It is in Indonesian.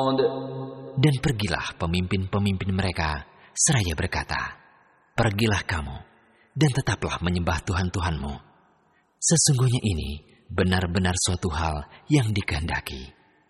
Dan pergilah pemimpin-pemimpin mereka, seraya berkata, "Pergilah kamu, dan tetaplah menyembah Tuhan-Tuhanmu. Sesungguhnya ini benar-benar suatu hal yang dikehendaki."